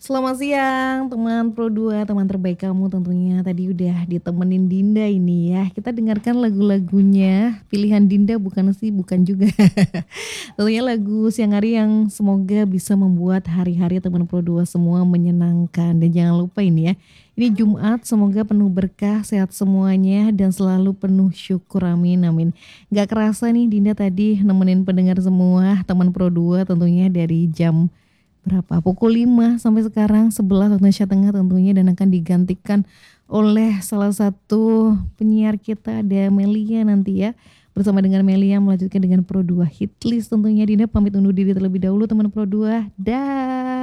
Selamat siang teman Pro 2, teman terbaik kamu tentunya. Tadi udah ditemenin Dinda ini ya. Kita dengarkan lagu-lagunya. Pilihan Dinda bukan sih, bukan juga. Tentunya lagu siang hari yang semoga bisa membuat hari-hari teman Pro 2 semua menyenangkan. Dan jangan lupa ini ya, ini Jumat semoga penuh berkah, sehat semuanya dan selalu penuh syukur, amin amin. Gak kerasa nih Dinda tadi nemenin pendengar semua, teman Pro 2 tentunya dari jam berapa? Pukul 5 sampai sekarang 11 waktu Indonesia Tengah tentunya, dan akan digantikan oleh salah satu penyiar kita, ada Melia nanti ya. Bersama dengan Melia melanjutkan dengan Pro 2 Hitlist tentunya. Dinda pamit undur diri terlebih dahulu teman Pro 2. Dah.